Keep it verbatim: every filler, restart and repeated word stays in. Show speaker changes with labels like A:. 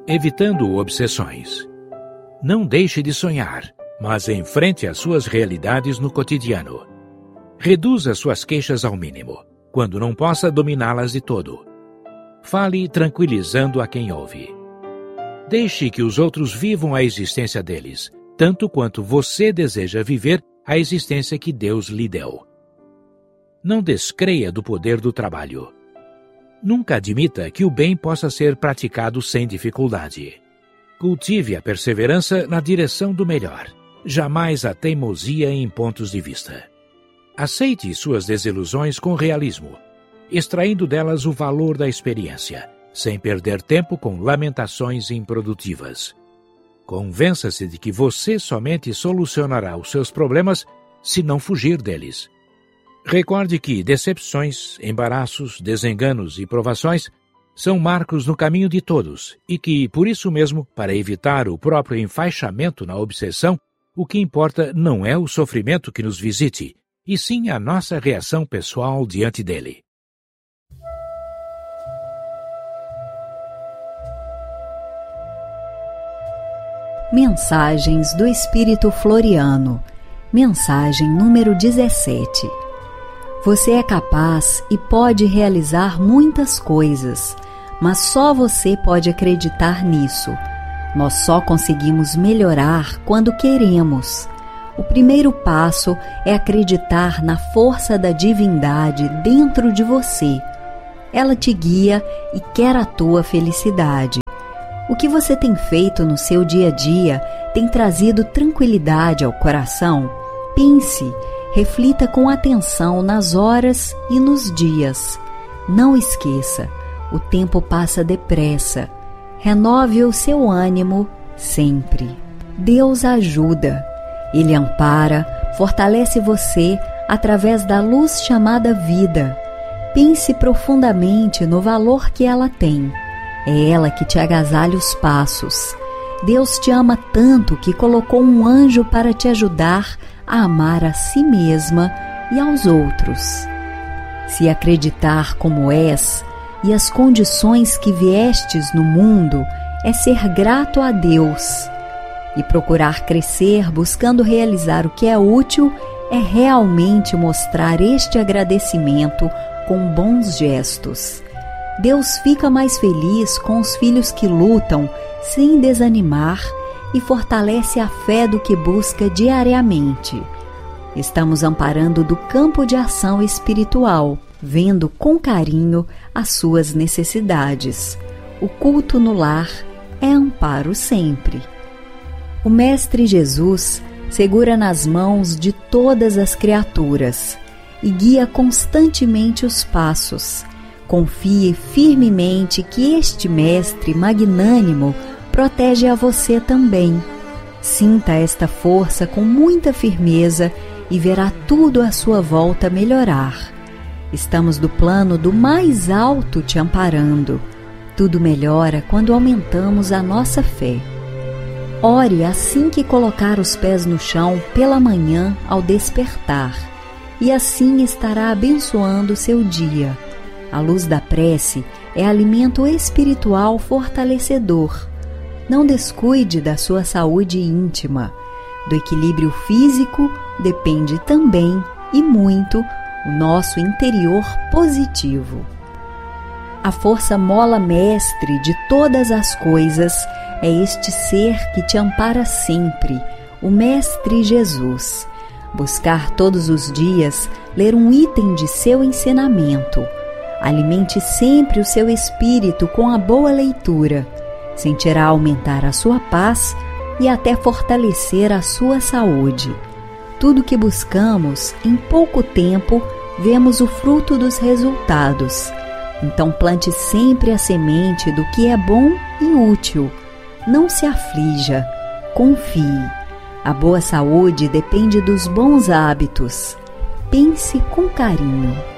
A: Evitando obsessões. Não deixe de sonhar, mas enfrente as suas realidades no cotidiano. Reduza suas queixas ao mínimo, quando não possa dominá-las de todo. Fale tranquilizando a quem ouve. Deixe que os outros vivam a existência deles, tanto quanto você deseja viver a existência que Deus lhe deu. Não descreia do poder do trabalho. Nunca admita que o bem possa ser praticado sem dificuldade. Cultive a perseverança na direção do melhor, jamais a teimosia em pontos de vista. Aceite suas desilusões com realismo, extraindo delas o valor da experiência, sem perder tempo com lamentações improdutivas. Convença-se de que você somente solucionará os seus problemas se não fugir deles. Recorde que decepções, embaraços, desenganos e provações são marcos no caminho de todos e que, por isso mesmo, para evitar o próprio enfaixamento na obsessão, o que importa não é o sofrimento que nos visite, e sim a nossa reação pessoal diante dele.
B: Mensagens do Espírito Floriano. Mensagem número dezessete. Você é capaz e pode realizar muitas coisas, mas só você pode acreditar nisso. Nós só conseguimos melhorar quando queremos. O primeiro passo é acreditar na força da divindade dentro de você. Ela te guia e quer a tua felicidade. O que você tem feito no seu dia a dia tem trazido tranquilidade ao coração? Pense, reflita com atenção nas horas e nos dias. Não esqueça, o tempo passa depressa. Renove o seu ânimo sempre. Deus ajuda. Ele ampara, fortalece você através da luz chamada vida. Pense profundamente no valor que ela tem. É ela que te agasalha os passos. Deus te ama tanto que colocou um anjo para te ajudar a amar a si mesma e aos outros. Se acreditar como és e as condições que viestes no mundo é ser grato a Deus e procurar crescer buscando realizar o que é útil, é realmente mostrar este agradecimento com bons gestos. Deus fica mais feliz com os filhos que lutam sem desanimar e fortalece a fé do que busca diariamente. Estamos amparando do campo de ação espiritual, vendo com carinho as suas necessidades. O culto no lar é amparo sempre. O Mestre Jesus segura nas mãos de todas as criaturas e guia constantemente os passos. Confie firmemente que este Mestre magnânimo protege a você também. Sinta esta força com muita firmeza e verá tudo à sua volta melhorar. Estamos do plano do mais alto te amparando. Tudo melhora quando aumentamos a nossa fé. Ore assim que colocar os pés no chão pela manhã ao despertar, e assim estará abençoando seu dia. A luz da prece é alimento espiritual fortalecedor. Não descuide da sua saúde íntima. Do equilíbrio físico depende também, e muito, o nosso interior positivo. A força mola mestre de todas as coisas é este ser que te ampara sempre, o Mestre Jesus. Buscar todos os dias ler um item de seu ensinamento. Alimente sempre o seu espírito com a boa leitura. Sentirá aumentar a sua paz e até fortalecer a sua saúde. Tudo que buscamos, em pouco tempo, vemos o fruto dos resultados. Então plante sempre a semente do que é bom e útil. Não se aflija, confie. A boa saúde depende dos bons hábitos. Pense com carinho.